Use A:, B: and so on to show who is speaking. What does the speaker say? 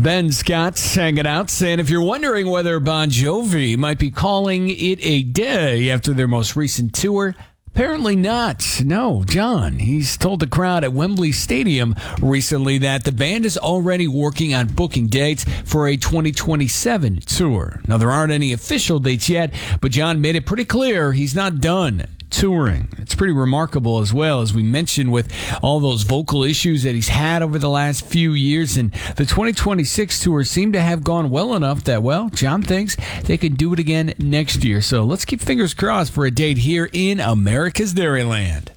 A: Ben Scott's hanging out, saying if you're wondering whether Bon Jovi might be calling it a day after their most recent tour, apparently not. No, John, he's told the crowd at Wembley Stadium recently that the band is already working on booking dates for a 2027 tour. Now, there aren't any official dates yet, but John made it pretty clear he's not done touring. It's pretty remarkable as well, as we mentioned, with all those vocal issues that he's had over the last few years. And the 2026 tour seemed to have gone well enough that, well, John thinks they can do it again next year. So let's keep fingers crossed for a date here in America's Dairyland.